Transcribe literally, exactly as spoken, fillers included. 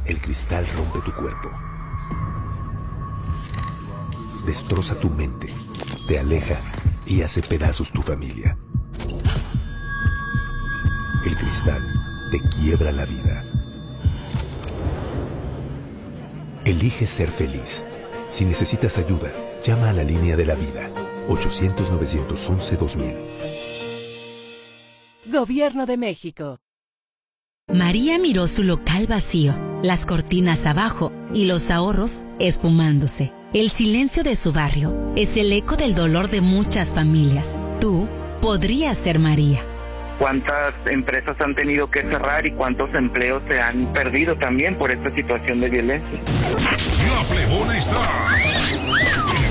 El cristal rompe tu cuerpo. Destroza tu mente, te aleja y hace pedazos tu familia. El cristal te quiebra la vida. Elige ser feliz. Si necesitas ayuda, llama a la línea de la vida. ochocientos, novecientos once, dos mil. Gobierno de México. María miró su local vacío, las cortinas abajo y los ahorros esfumándose. El silencio de su barrio es el eco del dolor de muchas familias. Tú podrías ser María. Cuántas empresas han tenido que cerrar y cuántos empleos se han perdido también por esta situación de violencia. La Plebona está